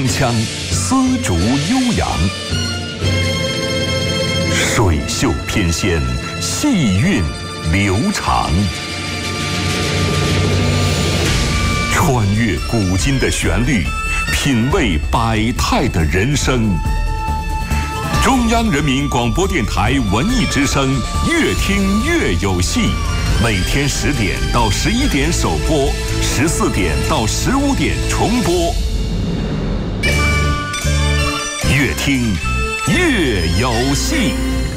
铿锵，丝竹悠扬，水袖翩跹，细韵流长。穿越古今的旋律，品味百态的人生。中央人民广播电台文艺之声，越听越有戏。每天10点到11点首播，14点到15点重播。越听越有戏。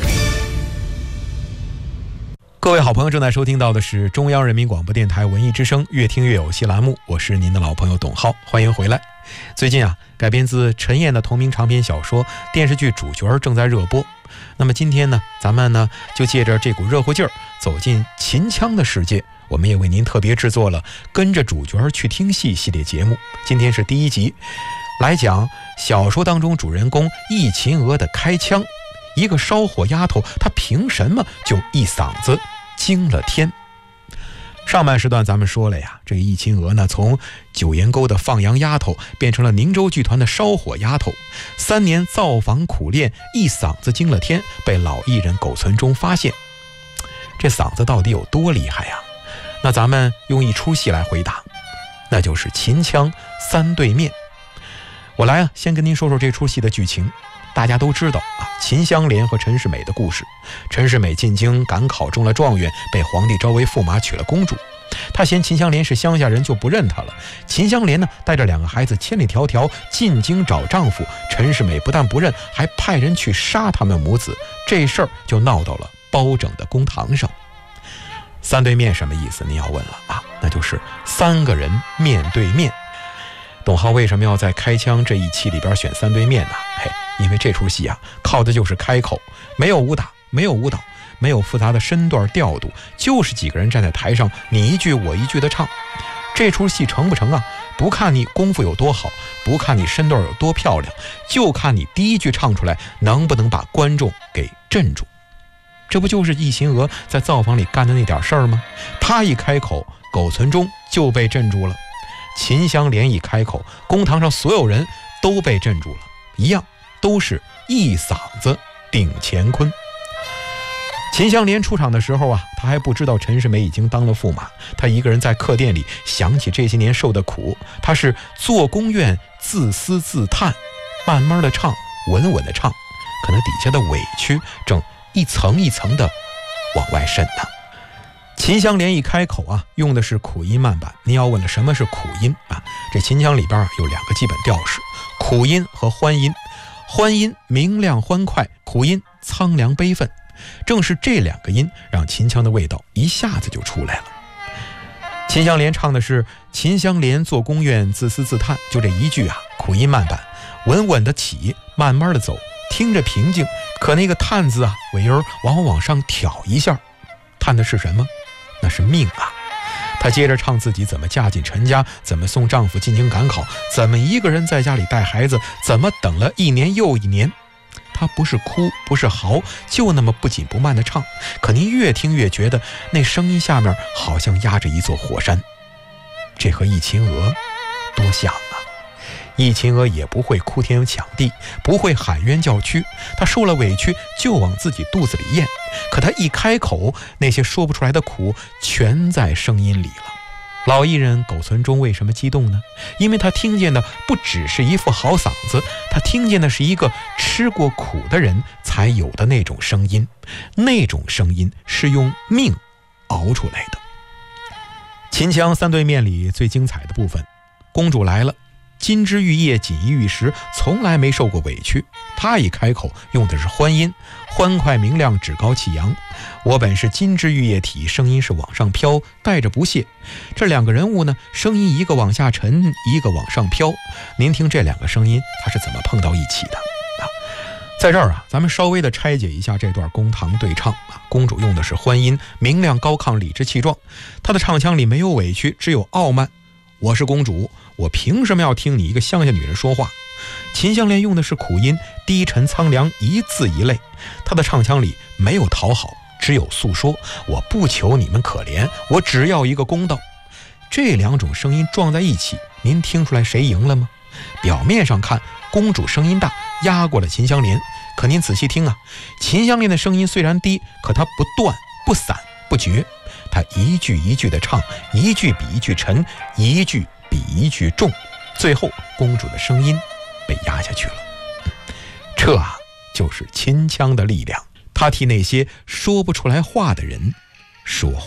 各位好朋友，正在收听到的是中央人民广播电台文艺之声越听越有戏栏目，我是您的老朋友董浩，欢迎回来。最近改编自陈燕的同名长篇小说电视剧主角正在热播。那么今天呢，咱们就借着这股热乎劲儿，走进秦腔的世界。我们也为您特别制作了跟着主角去听戏系列节目，今天是第1集，来讲小说当中主人公易秦娥的开腔。一个烧火丫头，她凭什么就一嗓子惊了天？上半时段咱们说了呀，这个易秦娥呢，从九岩沟的放羊丫头变成了宁州剧团的烧火丫头，3年造访苦练，一嗓子惊了天，被老艺人苟存中发现。这嗓子到底有多厉害呀？那咱们用一出戏来回答，那就是秦腔3对面。我来先跟您说说这出戏的剧情。大家都知道秦香莲和陈世美的故事。陈世美进京赶考中了状元，被皇帝招为驸马，娶了公主。他嫌秦香莲是乡下人，就不认她了。秦香莲呢，带着2个孩子千里迢迢进京找丈夫。陈世美不但不认，还派人去杀他们母子。这事儿就闹到了包拯的公堂上。3对面什么意思？您要问了那就是3个人面对面。董浩为什么要在开腔这一期里边选3对面呢？因为这出戏靠的就是开口，没有武打，没有舞蹈，没有复杂的身段调度，就是几个人站在台上，你一句我一句的唱。这出戏成不成不看你功夫有多好，不看你身段有多漂亮，就看你第1句唱出来能不能把观众给镇住。这不就是易秦娥在灶房里干的那点事儿吗？她一开口，苟存中就被镇住了。秦香莲一开口，公堂上所有人都被镇住了，一样都是一嗓子顶乾坤。秦香莲出场的时候她还不知道陈世美已经当了驸马，她一个人在客店里想起这些年受的苦，她是做宫院自思自叹，慢慢的唱，稳稳的唱，可能底下的委屈正一层一层的往外渗呢。秦香莲一开口用的是苦音慢板。您要问了什么是苦音这秦腔里边有2个基本调式，苦音和欢音。欢音明亮欢快，苦音苍凉悲愤。正是这2个音让秦腔的味道一下子就出来了。秦香莲唱的是秦香莲做宫院自思自叹，就这一句苦音慢板，稳稳的起，慢慢的走，听着平静，可那个叹字尾音往往往上挑一下，叹的是什么？那是命她接着唱自己怎么嫁进陈家，怎么送丈夫进京赶考，怎么一个人在家里带孩子，怎么等了1年又1年。她不是哭，不是嚎，就那么不紧不慢的唱，可您越听越觉得那声音下面好像压着一座火山。这和易秦娥多像易秦娥也不会哭天抢地，不会喊冤叫屈，她受了委屈就往自己肚子里咽，可她一开口，那些说不出来的苦全在声音里了。老艺人苟存中为什么激动呢？因为他听见的不只是一副好嗓子，他听见的是一个吃过苦的人才有的那种声音，那种声音是用命熬出来的。秦腔3对面里最精彩的部分，公主来了，金枝玉叶锦衣玉食，从来没受过委屈。她一开口用的是欢音，欢快明亮，趾高气扬。我本是金枝玉叶体，声音是往上飘，带着不屑。这2个人物呢，声音一个往下沉，一个往上飘。您听这2个声音它是怎么碰到一起的在这儿咱们稍微的拆解一下这段公堂对唱公主用的是欢音，明亮高亢，理直气壮。她的唱腔里没有委屈，只有傲慢。我是公主，我凭什么要听你一个乡下女人说话？秦香莲用的是苦音，低沉苍凉，一字一泪。她的唱腔里没有讨好，只有诉说。我不求你们可怜，我只要一个公道。这2种声音撞在一起，您听出来谁赢了吗？ 表面上看，公主声音大，压过了秦香莲。可您仔细听啊，秦香莲的声音虽然低，可她不断、不散、不绝，她一句一句的唱，一句比一句沉，一句比一句重，最后公主的声音被压下去了。这啊，就是秦腔的力量，它替那些说不出来话的人说话。